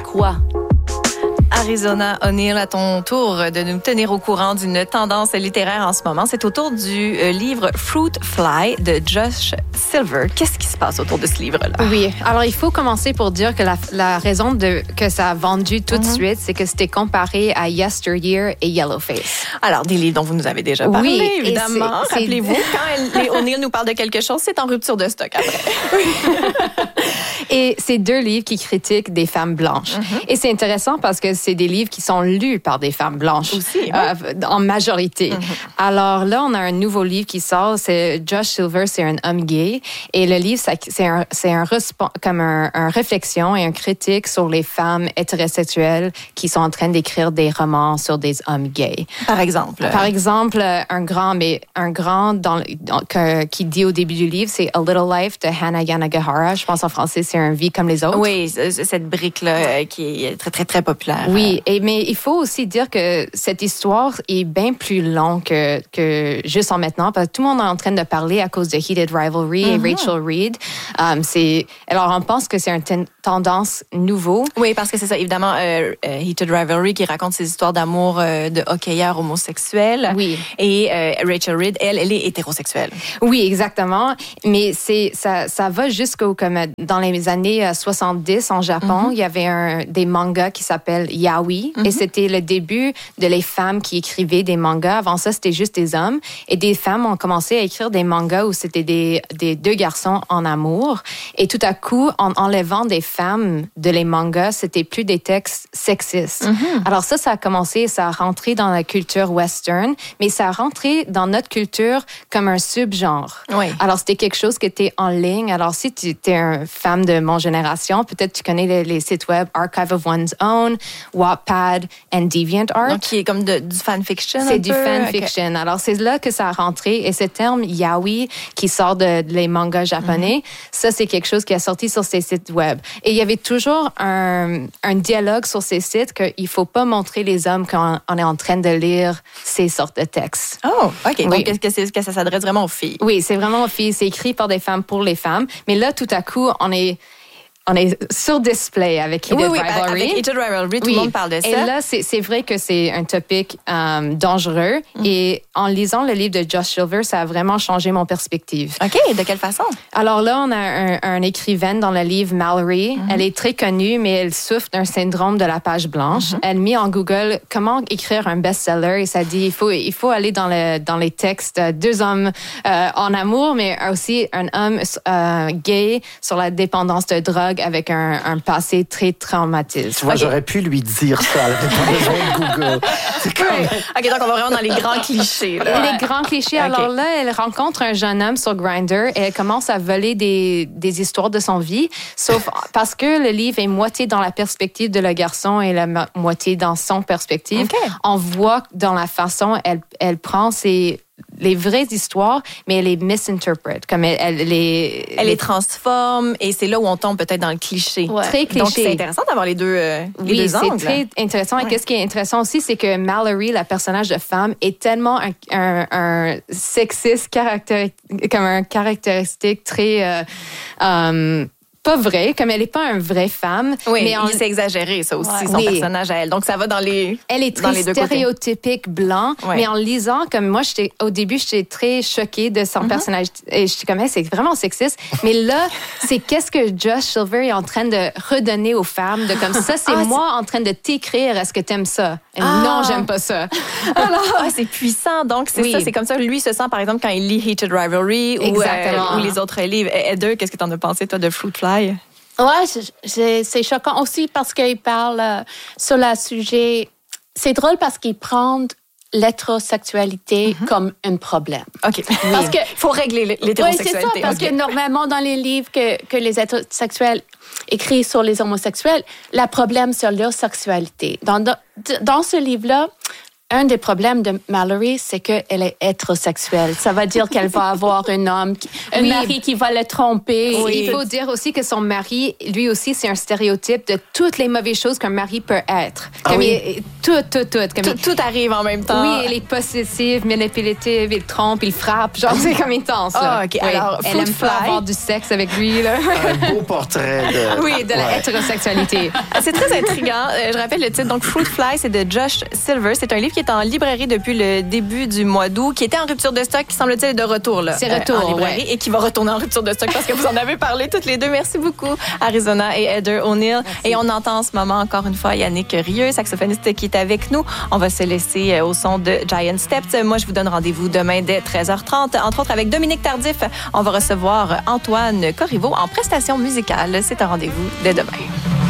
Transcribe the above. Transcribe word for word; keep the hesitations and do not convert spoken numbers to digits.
quoi? Arizona O'Neill, à ton tour de nous tenir au courant d'une tendance littéraire en ce moment. C'est autour du euh, livre Fruit Fly de Josh Silver. Qu'est-ce qui se passe autour de ce livre-là? Oui, alors il faut commencer pour dire que la, la raison de, que ça a vendu tout de mm-hmm. suite, c'est que c'était comparé à Yesteryear et Yellowface. Alors, des livres dont vous nous avez déjà parlé, oui, évidemment. C'est, Rappelez-vous, c'est... quand elle, les O'Neill nous parlent de quelque chose, c'est en rupture de stock après. Et c'est deux livres qui critiquent des femmes blanches. Mm-hmm. Et c'est intéressant parce que c'est des livres qui sont lus par des femmes blanches. Aussi, oui. euh, en majorité. Mm-hmm. Alors là, on a un nouveau livre qui sort. C'est Josh Silver, c'est un homme gay. Et le livre, ça, c'est un, c'est un comme un, un réflexion et un critique sur les femmes hétérosexuelles qui sont en train d'écrire des romans sur des hommes gays. Par exemple. Par exemple, un grand, mais un grand dans, dans, que, qui dit au début du livre, c'est A Little Life de Hannah Yanagihara. Je pense en français, c'est Un vie comme les autres. Oui, cette brique-là qui est très, très, très populaire. Oui, et, mais il faut aussi dire que cette histoire est bien plus longue que, que juste en maintenant, parce que tout le monde est en train de parler à cause de Heated Rivalry mm-hmm. et Rachel Reed. Um, c'est, alors, on pense que c'est une ten- tendance nouveau. Oui, parce que c'est ça, évidemment, euh, euh, Heated Rivalry qui raconte ses histoires d'amour euh, de hockeyeurs homosexuels. Oui. Et euh, Rachel Reed, elle, elle est hétérosexuelle. Oui, exactement. Mais c'est, ça, ça va jusqu'au, comme dans les années soixante-dix en Japon, mm-hmm. il y avait un, des mangas qui s'appellent yaoi. Mm-hmm. Et c'était le début de les femmes qui écrivaient des mangas. Avant ça, c'était juste des hommes. Et des femmes ont commencé à écrire des mangas où c'était des, des deux garçons en amour. Et tout à coup, en enlevant des femmes de les mangas, c'était plus des textes sexistes. Mm-hmm. Alors ça, ça a commencé, ça a rentré dans la culture western, mais ça a rentré dans notre culture comme un subgenre. Oui. Alors c'était quelque chose qui était en ligne. Alors si tu es une femme de mon génération, peut-être tu connais les, les sites web Archive of One's Own, Wattpad and DeviantArt. Donc, qui est comme de, du fanfiction. C'est un du peu. fanfiction. Okay. Alors, c'est là que ça a rentré. Et ce terme yaoi, qui sort de, de les mangas japonais, mm-hmm. ça, c'est quelque chose qui a sorti sur ces sites web. Et il y avait toujours un, un dialogue sur ces sites qu'il ne faut pas montrer les hommes quand on est en train de lire ces sortes de textes. Oh, OK. Oui. Donc, est-ce que, c'est, est-ce que ça s'adresse vraiment aux filles? Oui, c'est vraiment aux filles. C'est écrit par des femmes pour les femmes. Mais là, tout à coup, on est... On est sur display avec Heated oui, oui, Rivalry. Avec Heated Rivalry, tout oui. le monde parle de ça. Et là, c'est, c'est vrai que c'est un topic um, dangereux. Mm. Et en lisant le livre de Josh Silver, ça a vraiment changé mon perspective. OK, de quelle façon? Alors là, on a un, un écrivaine dans le livre, Mallory. Mm-hmm. Elle est très connue, mais elle souffre d'un syndrome de la page blanche. Mm-hmm. Elle met en Google comment écrire un best-seller et ça dit il faut, il faut aller dans, le, dans les textes deux hommes euh, en amour, mais aussi un homme euh, gay sur la dépendance de drogue avec un, un passé très traumatisé. Tu vois, okay. J'aurais pu lui dire ça avec ton besoin de Google. C'est comme... oui. OK, donc on va vraiment dans les grands clichés. Là. Les grands clichés. Okay. Alors là, elle rencontre un jeune homme sur Grindr et elle commence à voler des, des histoires de son vie, sauf parce que le livre est moitié dans la perspective de le garçon et la mo- moitié dans son perspective. Okay. On voit dans la façon elle, elle prend ses... les vraies histoires, mais elle les misinterprète. Comme elle, elle, les, elle les les transforme et c'est là où on tombe peut-être dans le cliché. Ouais. Très cliché. Donc, c'est intéressant d'avoir les deux, euh, les oui, deux c'est angles. très intéressant. Ouais. Et qu'est-ce qui est intéressant aussi, c'est que Mallory, la personnage de femme, est tellement un, un, un sexiste, caractéri- comme un caractéristique très... Euh, um, pas vrai, comme elle n'est pas une vraie femme. Oui, mais on... c'est exagéré, ça aussi, ouais. son oui. personnage à elle. Donc, ça va dans les Elle est très stéréotypique blanc, ouais. mais en lisant, comme moi, j'étais, au début, j'étais très choquée de son mm-hmm. personnage. Et j'étais comme, c'est vraiment sexiste. Mais là, c'est qu'est-ce que Josh Silver est en train de redonner aux femmes, de comme ça, c'est ah, moi c'est... en train de t'écrire, est-ce que t'aimes ça? Et ah. Non, j'aime pas ça. Alors, ah, c'est puissant. Donc, c'est oui. ça, c'est comme ça. Lui se sent, par exemple, quand il lit Heated Rivalry ou, euh, ou les autres livres. Heather, qu'est-ce que t'en as pensé, toi, de Fruit Fly? Ouais, c'est, c'est choquant aussi parce qu'il parle euh, sur le sujet. C'est drôle parce qu'il prend l'hétérosexualité mm-hmm. comme un problème. OK. Oui. Parce que faut régler l'hétérosexualité. Oui, c'est ça, parce okay. que normalement, dans les livres que, que les hétérosexuels écrivent sur les homosexuels, le problème, c'est leur sexualité. Dans, dans ce livre-là, un des problèmes de Mallory, c'est qu'elle est hétérosexuelle. Ça veut dire qu'elle va avoir un homme, qui, un oui. mari qui va le tromper. Oui. Il faut dire aussi que son mari, lui aussi, c'est un stéréotype de toutes les mauvaises choses qu'un mari peut être. Ah comme oui. il, tout, tout, tout. Comme tout. Tout arrive en même temps. Oui, il est possessif, manipulatif, il trompe, il frappe. Genre, c'est comme intense. Ah, OK. Oui. Alors, elle Fruit aime Fly. pas avoir du sexe avec lui. Là. Un beau portrait de... Oui, de la Ouais. hétérosexualité. C'est très intriguant. Euh, je rappelle le titre. Donc, Fruit Fly, c'est de Josh Silver. C'est un livre qui est en librairie depuis le début du mois d'août, qui était en rupture de stock, qui semble-t-il est de retour. Là, C'est retour, euh, en librairie, ouais. et qui va retourner en rupture de stock parce que vous en avez parlé toutes les deux. Merci beaucoup, Arizona et Heather O'Neill. Et on entend en ce moment, encore une fois, Yannick Rieu, saxophoniste qui est avec nous. On va se laisser euh, au son de Giant Steps. Moi, je vous donne rendez-vous demain dès treize heures trente. Entre autres, avec Dominique Tardif, on va recevoir Antoine Corriveau en prestation musicale. C'est un rendez-vous dès demain.